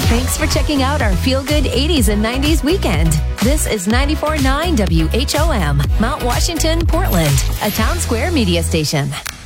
Thanks for checking out our Feel Good 80s and 90s weekend. This is 94.9 WHOM, Mount Washington, Portland, a Town Square media station.